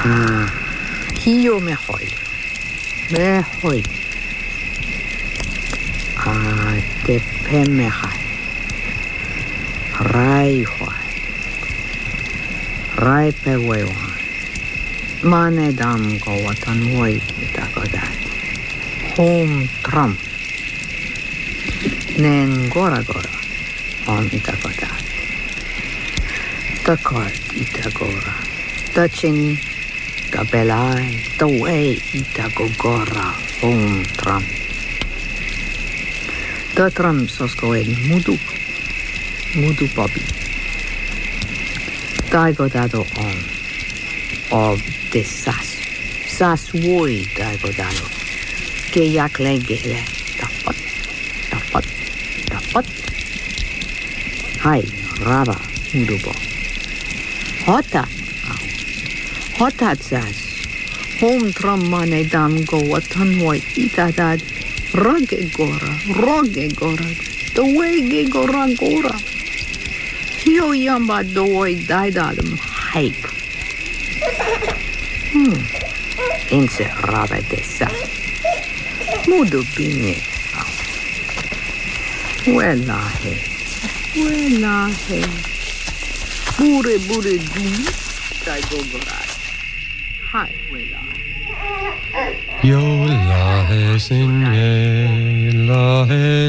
Hiyo me hoy. Te pe me hai. Rai hoy. Rai pe weo. Mane dam go watan woi ita go dai. Home Trump. Nen gora on ita go dai. Takart ita gora. Tachini. Kabelai. Tawai ita go gora. Home Trump. Ta Trump soskoen mudu popi. Taigo dado on. Of the sas woi taigo dado. Ke yak legele. Tapat. Hai, raba, mudubo. Hotat sas. Home Trump mane dam go watan woi itadad. Roge gora. The way ge gora. Hio yamba doi daidadum hype. Inse rave dessa. Mudu pinye. Welahe. Bure du. Dai go gora. Hai welahe. Yo lahe sinye,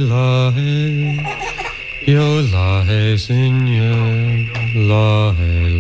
lahe. Yo lahe sinye, lahe.